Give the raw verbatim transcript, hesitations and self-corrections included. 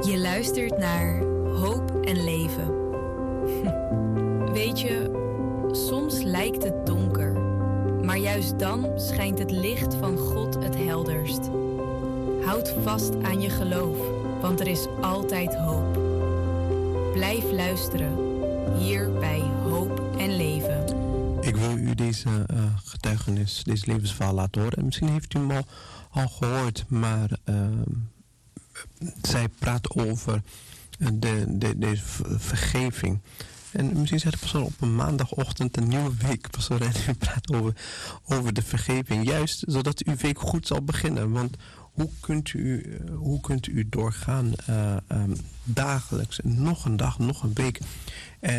Je luistert naar Hoop en Leven. Weet je, soms lijkt het donker, maar juist dan schijnt het licht van God het helderst. Houd vast aan je geloof, want er is altijd hoop. Blijf luisteren, hier bij Hoop en Leven. Ik wil u deze uh, getuigenis, deze levensverhaal laten horen. En misschien heeft u hem al, al gehoord, maar uh, zij praat over de, de, deze vergeving. En misschien zegt de persoon op een maandagochtend een nieuwe week. Pastor Rennie praat over, over de vergeving. Juist zodat uw week goed zal beginnen. Want hoe kunt u, hoe kunt u doorgaan uh, um, dagelijks? Nog een dag, nog een week.